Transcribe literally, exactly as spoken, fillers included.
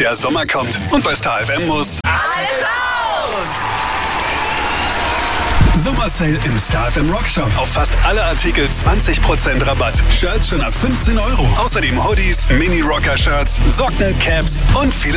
Der Sommer kommt und bei Star F M muss alles raus! Sommersale im Star F M Rockshop. Auf fast alle Artikel zwanzig Prozent Rabatt. Shirts schon ab fünfzehn Euro. Außerdem Hoodies, Mini-Rocker-Shirts, Socken, Caps und viele